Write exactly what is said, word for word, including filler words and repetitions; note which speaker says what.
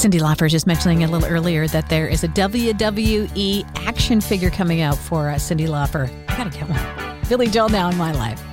Speaker 1: Cyndi Lauper just mentioning a little earlier that there is a W W E action figure coming out for uh, Cyndi Lauper. I gotta get one. Billy Joel now in my life.